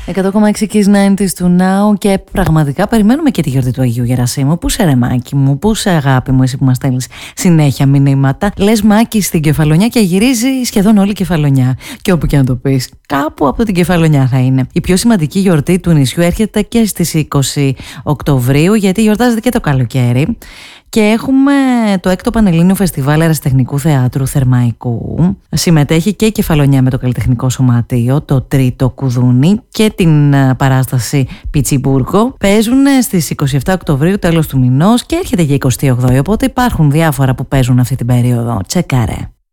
100,6 Kiss 90s του Now και πραγματικά περιμένουμε και τη γιορτή του Αγίου Γερασίμου. Πού σε ρε Μάκη μου, πού σε αγάπη μου, εσύ που μας στέλνεις συνέχεια μηνύματα. Λες Μάκη στην Κεφαλονιά και γυρίζει σχεδόν όλη η Κεφαλονιά. Και όπου και να το πεις, κάπου από την Κεφαλονιά θα είναι. Η πιο σημαντική γιορτή του νησιού έρχεται και στις 20 Οκτωβρίου, γιατί γιορτάζεται και το καλοκαίρι. Και έχουμε το 6ο Πανελλήνιο Φεστιβάλ Αεραστεχνικού Θεάτρου Θερμαϊκού. Συμμετέχει και η Κεφαλονιά με το Καλλιτεχνικό Σωματείο, το τρίτο κουδούνι και την παράσταση Πιτσιμπούργο. Παίζουν στις 27 Οκτωβρίου, τέλος του μηνός, και έρχεται και 28, οπότε υπάρχουν διάφορα που παίζουν αυτή την περίοδο. Τσεκάρε.